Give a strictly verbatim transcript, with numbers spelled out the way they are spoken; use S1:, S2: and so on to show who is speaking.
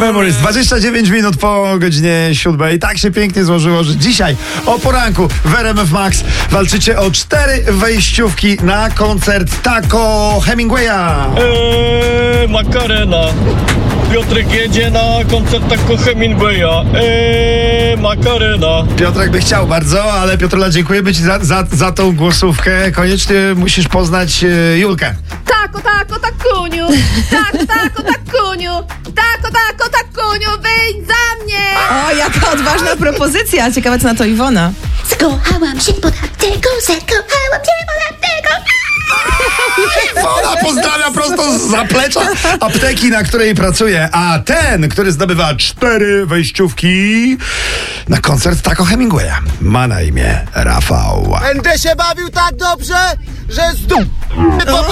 S1: Memories. dwadzieścia dziewięć minut po godzinie siódmej. Tak się pięknie złożyło, że dzisiaj o poranku w R M F Max walczycie o cztery wejściówki na koncert Taco Hemingwaya.
S2: Eee, Makarena. Piotrek jedzie na koncert Taco Hemingwaya. Eee, Makarena.
S1: Piotrek by chciał bardzo, ale Piotrola, dziękujemy ci za, za, za tą głosówkę. Koniecznie musisz poznać e, Julkę.
S3: Tako, tako, takuniu. Tako, tako, takuniu. Tako, tako, takuniu. Wyjdź za mnie.
S4: O, jaka odważna propozycja. Ciekawe, co na to Iwona.
S5: Zakochałam się pod apteką, zakochałam się pod apteką.
S1: Iwona pozdrawia prosto z zaplecza apteki, na której pracuje. A ten, który zdobywa cztery wejściówki na koncert Taco Hemingwaya, ma na imię Rafał.
S6: Będę się bawił tak dobrze, że z